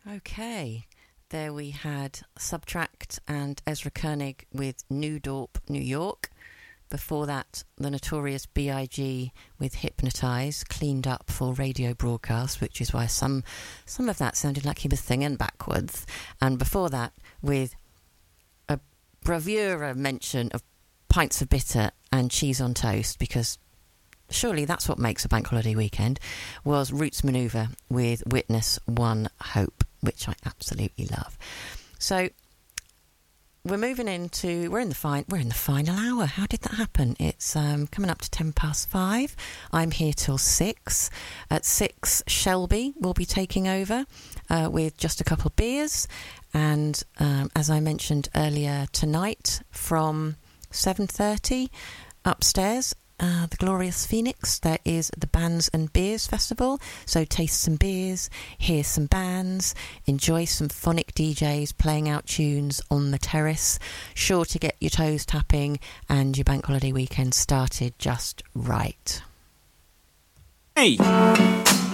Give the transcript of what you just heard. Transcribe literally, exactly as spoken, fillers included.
Okay, there we had Subtract and Ezra Koenig with New Dorp, New York. Before that, the notorious B I G with Hypnotise, cleaned up for radio broadcast, which is why some some of that sounded like he was singing backwards. And before that, with a bravura mention of pints of bitter and cheese on toast, because surely that's what makes a bank holiday weekend, was Roots Manoeuvre with Witness One Hope, which I absolutely love. So we're moving into we're in the fine we're in the final hour. How did that happen? It's um, coming up to ten past five. I'm here till six. At six, Shelby will be taking over uh, with just a couple of beers, and um, as I mentioned earlier tonight, from seven thirty upstairs, Uh, the Glorious Phoenix, there is the Bands and Beers Festival. So taste some beers, hear some bands, enjoy some phonic D Js playing out tunes on the terrace. Sure to get your toes tapping and your bank holiday weekend started just right. Hey!